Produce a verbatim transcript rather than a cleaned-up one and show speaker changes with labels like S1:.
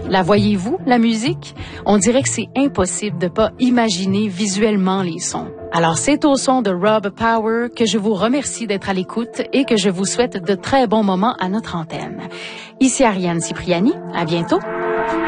S1: La voyez-vous, la musique? On dirait que c'est impossible de pas imaginer visuellement les sons. Alors, c'est au son de Rob Power que je vous remercie d'être à l'écoute et que je vous souhaite de très bons moments à notre antenne. Ici Ariane Cipriani. À bientôt.